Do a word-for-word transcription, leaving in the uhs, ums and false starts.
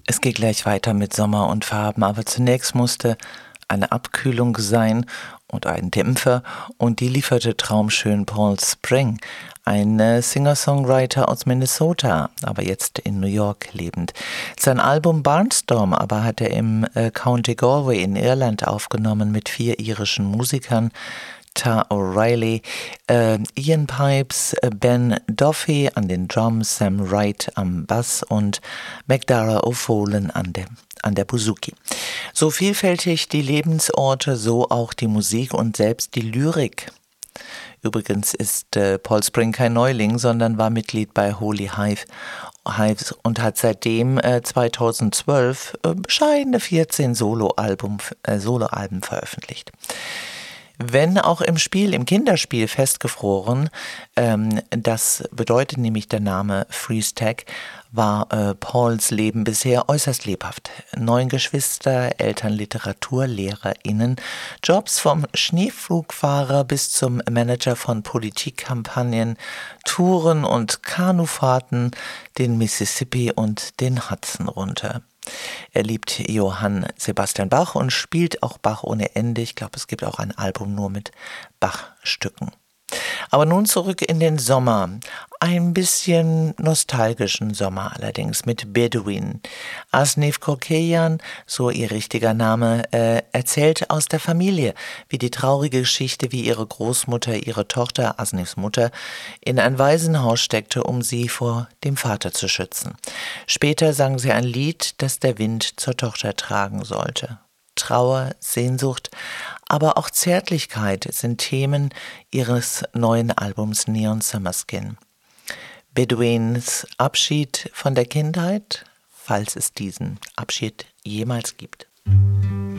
Es geht gleich weiter mit Sommer und Farben, aber zunächst musste eine Abkühlung sein und ein Dämpfer, und die lieferte traumschön Paul Spring, ein äh, Singer-Songwriter aus Minnesota, aber jetzt in New York lebend. Sein Album Barnstorm aber hat er im äh, County Galway in Irland aufgenommen mit vier irischen Musikern: Ta O'Reilly, äh, Ian Pipes, äh, Ben Duffy an den Drums, Sam Wright am Bass und McDara O'Folan an der, an der Bouzouki. So vielfältig die Lebensorte, so auch die Musik und selbst die Lyrik. Übrigens ist äh, Paul Spring kein Neuling, sondern war Mitglied bei Holy Hive, Hives und hat seitdem äh, zweitausendzwölf äh, bescheidene vierzehn Soloalbum, äh, Soloalben veröffentlicht. Wenn auch im Spiel, im Kinderspiel festgefroren, ähm, das bedeutet nämlich der Name Freeze Tag, war äh, Pauls Leben bisher äußerst lebhaft. Neun Geschwister, Eltern, Literatur, LehrerInnen, Jobs vom Schneepflugfahrer bis zum Manager von Politikkampagnen, Touren und Kanufahrten, den Mississippi und den Hudson runter. Er liebt Johann Sebastian Bach und spielt auch Bach ohne Ende. Ich glaube, es gibt auch ein Album nur mit Bach-Stücken. Aber nun zurück in den Sommer. Ein bisschen nostalgischen Sommer allerdings mit Bedouin. Asnif Korkeyan, so ihr richtiger Name, äh, erzählt aus der Familie, wie die traurige Geschichte, wie ihre Großmutter ihre Tochter, Asnifs Mutter, in ein Waisenhaus steckte, um sie vor dem Vater zu schützen. Später sang sie ein Lied, das der Wind zur Tochter tragen sollte. Trauer, Sehnsucht, aber auch Zärtlichkeit sind Themen ihres neuen Albums Neon Summer Skin. Bedouins Abschied von der Kindheit, falls es diesen Abschied jemals gibt.